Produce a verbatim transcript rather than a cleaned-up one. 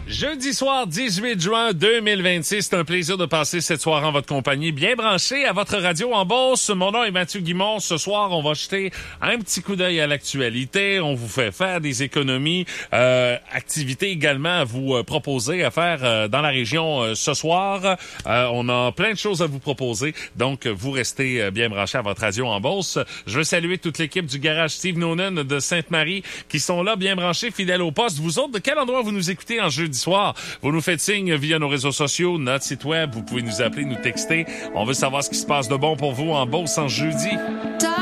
Jeudi soir, dix-huit juin deux mille vingt-six, c'est un plaisir de passer cette soirée en votre compagnie, bien branché à votre radio en Beauce. Mon nom est Mathieu Guimond. Ce soir, on va jeter un petit coup d'œil à l'actualité. On vous fait faire des économies, euh, activités également à vous euh, proposer à faire euh, dans la région euh, ce soir. Euh, on a plein de choses à vous proposer, donc vous restez euh, bien branchés à votre radio en Beauce. Je veux saluer toute l'équipe du garage Steve Noonan de Sainte-Marie qui sont là, bien branchés, fidèles au poste. Vous autres, de quel endroit vous nous écoutez en jeudi soir? Vous nous faites signe via nos réseaux sociaux, notre site web. Vous pouvez nous appeler, nous texter. On veut savoir ce qui se passe de bon pour vous en Beauce en jeudi.